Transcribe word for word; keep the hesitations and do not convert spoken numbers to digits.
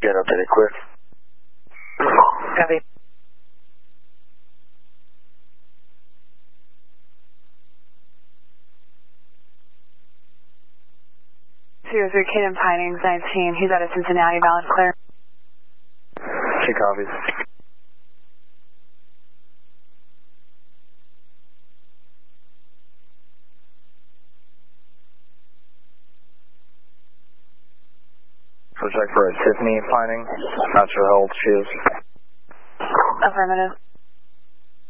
Get updated, clear. Copy. Zero three Kid Pinings nineteen. He's out of Cincinnati. Valid clear. Two copies. So check for a Tiffany Pining. Not sure how old she is. Affirmative.